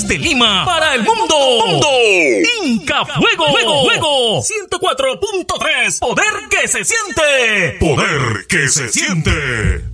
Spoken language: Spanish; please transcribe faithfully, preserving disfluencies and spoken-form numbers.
Desde Lima para el mundo. Mundo. Inca Fuego. Fuego. Fuego. ciento cuatro punto tres. Poder que se siente. Poder que se siente.